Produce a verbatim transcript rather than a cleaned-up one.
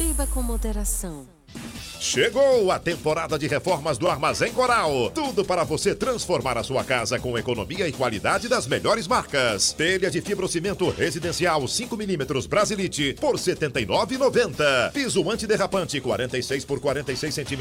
Beba com moderação. Chegou a temporada de reformas do Armazém Coral. Tudo para você transformar a sua casa com economia e qualidade das melhores marcas. Telha de fibrocimento residencial cinco milímetros Brasilite por setenta e nove reais e noventa centavos. Piso antiderrapante quarenta e seis por quarenta e seis centímetros.